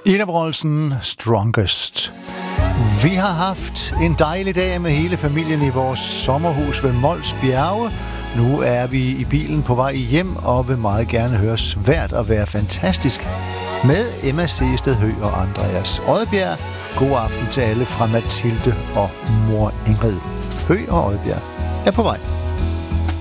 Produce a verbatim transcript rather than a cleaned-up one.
Ina Wroldsen, Strongest. Vi har haft en dejlig dag med hele familien i vores sommerhus ved Mols Bjerge. Nu er vi i bilen på vej hjem og vil meget gerne høre Svært at være fantastisk med Emma Sehested Høgh og Andreas Odbjerg. God aften til alle fra Mathilde og mor Ingrid. Høgh og Odbjerg er på vej.